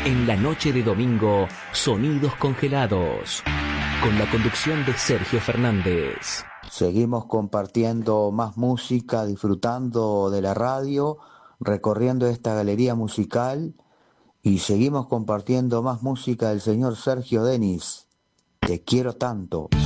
En la noche de domingo, Sonidos Congelados, con la conducción de Sergio Fernández. Seguimos compartiendo más música, disfrutando de la radio, recorriendo esta galería musical y seguimos compartiendo más música del señor Sergio Denis. Te quiero tanto.